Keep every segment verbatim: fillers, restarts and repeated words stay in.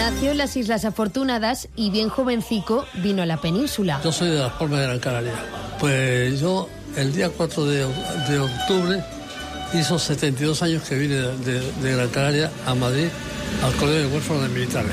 Nació en las Islas Afortunadas y bien jovencico vino a la península. Yo soy de Las Palmas de Gran Canaria. Pues yo el día cuatro de octubre hizo setenta y dos años que vine de, de, de Gran Canaria a Madrid al Colegio de Huérfanos de Militares.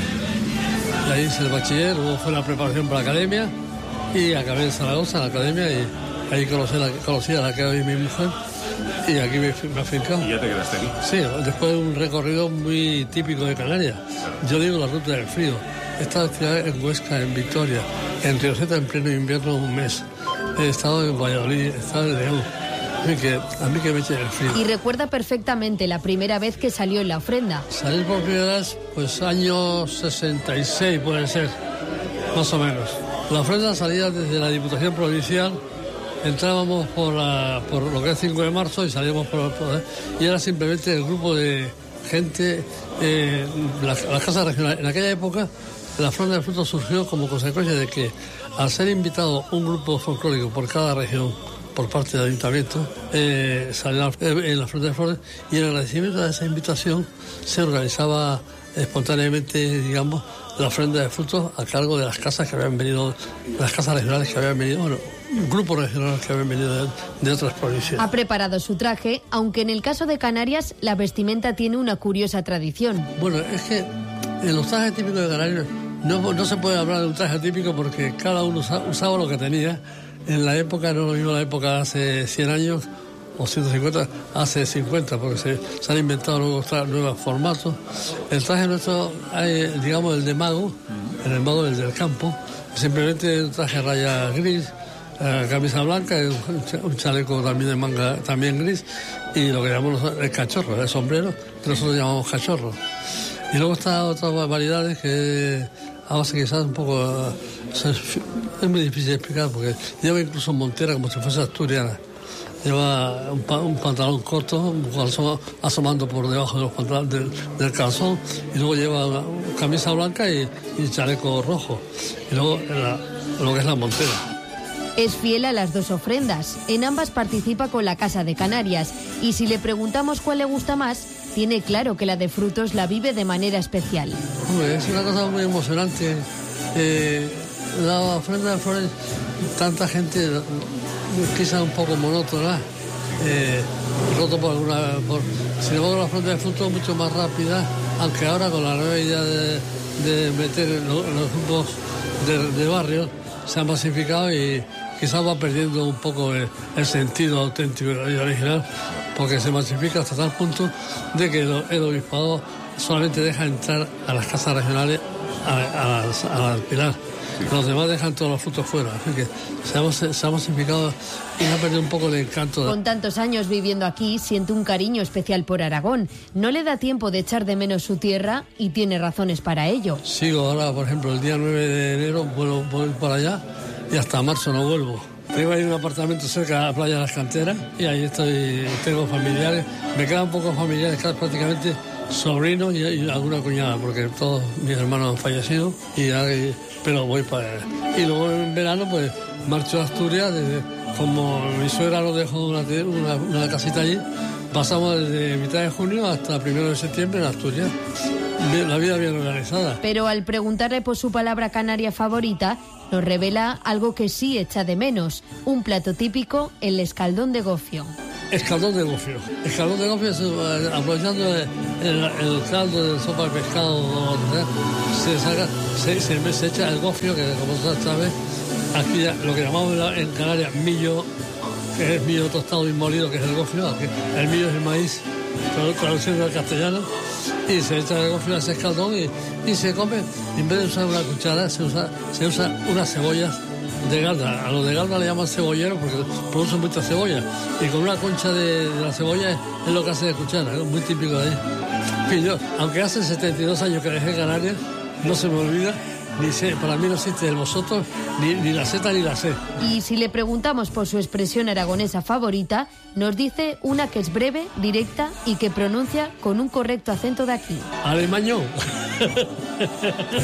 Y ahí hice el bachiller, luego fue la preparación para la academia y acabé en Zaragoza, en la academia, y ahí conocí, la, conocí a la que hoy mi mujer. Y aquí me, me afincado. ¿Y ya te quedaste aquí? Sí, después de un recorrido muy típico de Canarias. Yo digo la ruta del frío. He estado en Huesca, en Vitoria, en Rioseta en pleno invierno un mes. He estado en Valladolid, he estado en León. Así que a mí que me eche el frío. Y recuerda perfectamente la primera vez que salió en la ofrenda. Salir por primera vez, pues año sesenta y seis puede ser, más o menos. La ofrenda salía desde la Diputación Provincial. Entrábamos por, la, por lo que es cinco de marzo y salíamos por el poder. Y era simplemente el grupo de gente, eh, las, las casas regionales. En aquella época, la ofrenda de frutos surgió como consecuencia de que, al ser invitado un grupo folclórico por cada región, por parte del ayuntamiento, eh, salía en la ofrenda de flores, y en agradecimiento a esa invitación se organizaba espontáneamente, digamos, la ofrenda de frutos a cargo de las casas que habían venido, las casas regionales que habían venido, bueno, grupos regionales que habían venido de, de otras provincias. Ha preparado su traje, aunque en el caso de Canarias la vestimenta tiene una curiosa tradición. Bueno, es que en los trajes típicos de Canarias no, no se puede hablar de un traje típico porque cada uno usa, usaba lo que tenía. En la época, no lo mismo la época de hace cien años o ciento cincuenta, hace cincuenta, porque se, se han inventado nuevos, nuevos formatos. El traje nuestro, hay, digamos, el de mago, en el mago, el del campo, simplemente un traje raya gris, eh, camisa blanca, un chaleco también de manga también gris, y lo que llamamos el cachorro, el sombrero, que nosotros llamamos cachorro. Y luego están otras variedades que a base quizás un poco, es muy difícil de explicar porque lleva incluso montera como si fuese asturiana. Lleva un, pa, un pantalón corto, un calzón asomando por debajo de los pantalones del, del calzón, y luego lleva una, una camisa blanca y, y chaleco rojo. Y luego la, lo que es la montera. Es fiel a las dos ofrendas. En ambas participa con la Casa de Canarias. Y si le preguntamos cuál le gusta más, tiene claro que la de frutos la vive de manera especial. Hombre, es una cosa muy emocionante. Eh, la ofrenda de flores, tanta gente, quizás un poco monótona, eh, roto por alguna... Por, sin embargo, la ofrenda de frutos es mucho más rápida, aunque ahora con la nueva idea de, de meter los, los grupos de, de barrio, se ha masificado y quizás va perdiendo un poco el, el sentido auténtico y original, porque se masifica hasta tal punto de que el, el obispado solamente deja entrar a las casas regionales a, a, a alquilar. Los demás dejan todos los frutos fuera. Así que se ha, se ha masificado y ha perdido un poco el encanto. Con tantos años viviendo aquí, siente un cariño especial por Aragón. No le da tiempo de echar de menos su tierra y tiene razones para ello. Sigo ahora, por ejemplo, el día nueve de enero vuelvo, voy para allá y hasta marzo no vuelvo. Tengo ahí un apartamento cerca de la playa de las Canteras y ahí estoy, tengo familiares. Me quedan pocos familiares, prácticamente sobrinos y, y alguna cuñada, porque todos mis hermanos han fallecido, y, y, pero voy para allá. Y luego en verano pues marcho a Asturias, desde, como mi suegra nos dejó una, una, una casita allí, pasamos desde mitad de junio hasta primero de septiembre en Asturias. La vida bien organizada. Pero al preguntarle por su palabra canaria favorita, nos revela algo que sí echa de menos, un plato típico, el escaldón de gofio. Escaldón de gofio. Escaldón de gofio, aprovechando el, el, el caldo de sopa de pescado, se, saca, se, se, se echa el gofio, que como ustedes saben, aquí ya, lo que llamamos en Canarias millo, que es millo tostado y molido, que es el gofio. Aquí el millo es el maíz, traduciendo al castellano, y se echa el gofio a ese escaldón y, y se come. En vez de usar una cuchara, se usa, se usa unas cebollas de Galda. A los de Galda le llaman cebollero porque producen mucha cebolla, y con una concha de, de la cebolla es, es lo que hace de cuchara, es muy típico de ahí. En fin, yo, aunque hace setenta y dos años que dejé Canarias, no se me olvida, ni sé, para mí no existe el vosotros, ni, ni la Z ni la C. Y si le preguntamos por su expresión aragonesa favorita, nos dice una que es breve, directa y que pronuncia con un correcto acento de aquí. Alemañón.